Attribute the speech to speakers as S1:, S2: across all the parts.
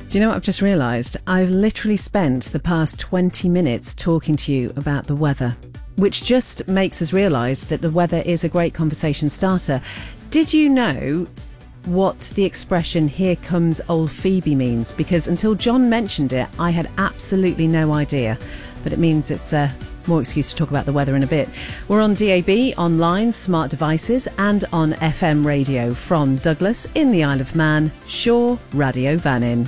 S1: Do you know what I've just realised? I've literally spent the past 20 minutes talking to you about the weather, which just makes us realise that the weather is a great conversation starter. Did you know what the expression "here comes old Phoebe" means? Because until John mentioned it, I had absolutely no idea. But it means it's more excuse to talk about the weather in a bit. We're on DAB, online, smart devices and on FM radio from Douglas in the Isle of Man, Shaw Radio Vannin.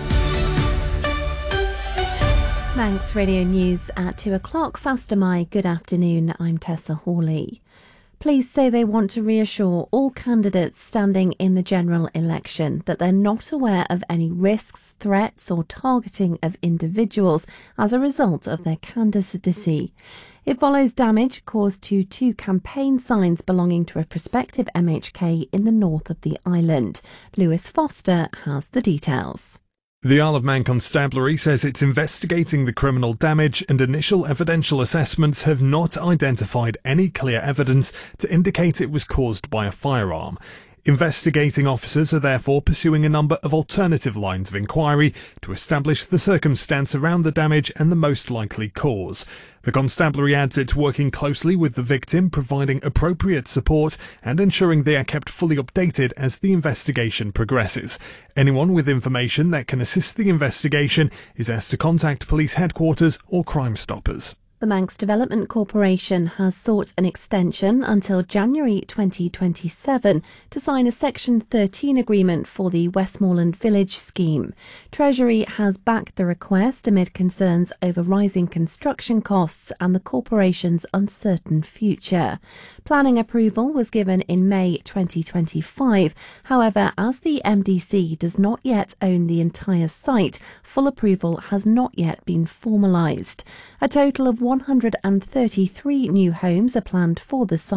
S2: Manx Radio News at 2 o'clock. Faster my good afternoon. I'm Tessa Hawley. Police say they want to reassure all candidates standing in the general election that they're not aware of any risks, threats or targeting of individuals as a result of their candidacy. It follows damage caused to two campaign signs belonging to a prospective MHK in the north of the island. Lewis Foster has the details.
S3: The Isle of Man Constabulary says it's investigating the criminal damage, and initial evidential assessments have not identified any clear evidence to indicate it was caused by a firearm. Investigating officers are therefore pursuing a number of alternative lines of inquiry to establish the circumstance around the damage and the most likely cause. The constabulary adds it's working closely with the victim, providing appropriate support and ensuring they are kept fully updated as the investigation progresses. Anyone with information that can assist the investigation is asked to contact police headquarters or Crime Stoppers.
S2: The Manx Development Corporation has sought an extension until January 2027 to sign a Section 13 agreement for the Westmoreland Village scheme. Treasury has backed the request amid concerns over rising construction costs and the corporation's uncertain future. Planning approval was given in May 2025. However, as the MDC does not yet own the entire site, full approval has not yet been formalised. A total of 133 new homes are planned for the site.